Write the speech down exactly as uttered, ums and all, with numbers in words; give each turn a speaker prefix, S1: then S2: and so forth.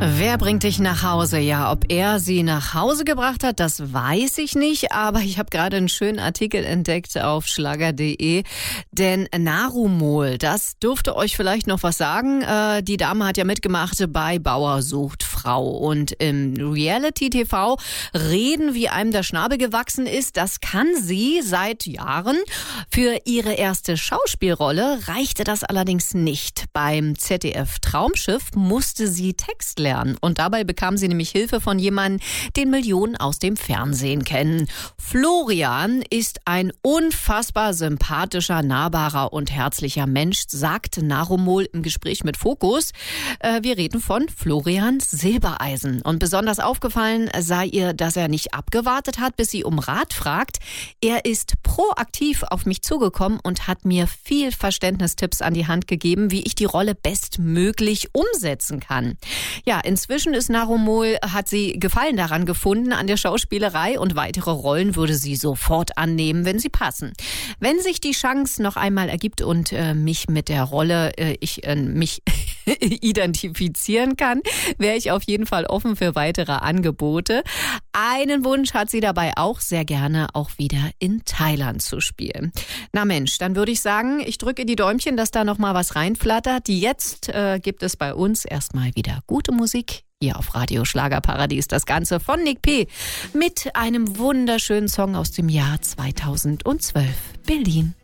S1: Wer bringt dich nach Hause? Ja, ob er sie nach Hause gebracht hat, das weiß ich nicht. Aber ich habe gerade einen schönen Artikel entdeckt auf schlager punkt de. Denn Narumol, das dürfte euch vielleicht noch was sagen. Äh, die Dame hat ja mitgemacht bei Bauer sucht Frau. Und im Reality-T V reden, wie einem der Schnabel gewachsen ist. Das kann sie seit Jahren. Für ihre erste Schauspielrolle reichte das allerdings nicht. Beim Z D F Traumschiff musste sie Text lernen. Und dabei bekam sie nämlich Hilfe von jemandem, den Millionen aus dem Fernsehen kennen. Florian ist ein unfassbar sympathischer, nahbarer und herzlicher Mensch, sagt Narumol im Gespräch mit Fokus. Äh, wir reden von Florian Silbereisen. Und besonders aufgefallen sei ihr, dass er nicht abgewartet hat, bis sie um Rat fragt. Er ist proaktiv auf mich zugekommen und hat mir viel Verständnistipps an die Hand gegeben, wie ich die Rolle bestmöglich umsetzen kann. Ja, inzwischen ist Narumol, hat sie Gefallen daran gefunden an der Schauspielerei und weitere Rollen würde sie sofort annehmen, wenn sie passen. Wenn sich die Chance noch einmal ergibt und äh, mich mit der Rolle, äh, ich äh, mich identifizieren kann, wäre ich auf jeden Fall offen für weitere Angebote. Einen Wunsch hat sie dabei auch, sehr gerne auch wieder in Thailand zu spielen. Na Mensch, dann würde ich sagen, ich drücke die Däumchen, dass da noch mal was reinflattert. Jetzt äh, gibt es bei uns erstmal wieder gute Musik. Hier auf Radio Schlagerparadies, das Ganze von Nick P. mit einem wunderschönen Song aus dem Jahr zweitausendzwölf. Berlin.